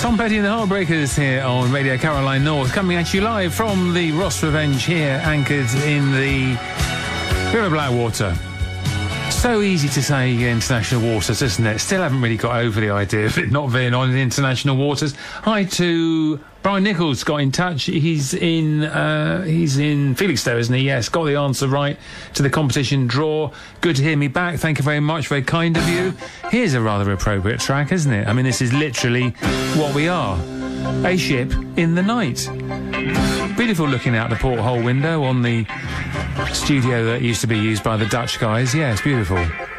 Tom Petty and the Heartbreakers here on Radio Caroline North, coming at you live from the Ross Revenge here, anchored in the River Blackwater. So easy to say international waters, isn't it? Still haven't really got over the idea of it not being on the international waters. Hi to Brian Nichols, got in touch. He's in Felixstowe, isn't he? Yes, got the answer right to the competition draw. Good to hear me back. Thank you very much. Very kind of you. Here's a rather appropriate track, isn't it? I mean, this is literally what we are. A ship in the night. Beautiful looking out the porthole window on the studio that used to be used by the Dutch guys. Yeah, it's beautiful.